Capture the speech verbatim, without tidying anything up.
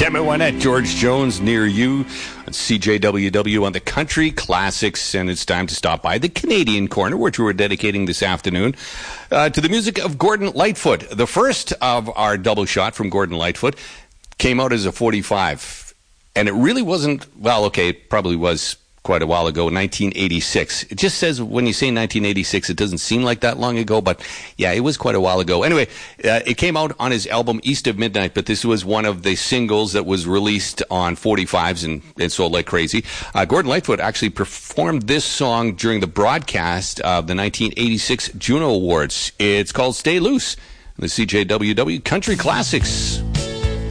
Kevin Wynette, George Jones, near you on C J W W on the Country Classics. And it's time to stop by the Canadian Corner, which we're dedicating this afternoon uh, to the music of Gordon Lightfoot. The first of our double shot from Gordon Lightfoot came out as a forty-five. And it really wasn't, well, okay, it probably was quite a while ago, nineteen eighty-six. It just says when you say nineteen eighty-six, it doesn't seem like that long ago, but yeah, it was quite a while ago. Anyway, uh, it came out on his album East of Midnight, but this was one of the singles that was released on forty-fives and, and sold like crazy. Uh, Gordon Lightfoot actually performed this song during the broadcast of the nineteen eighty-six Juno Awards. It's called Stay Loose, the C J W W Country Classics.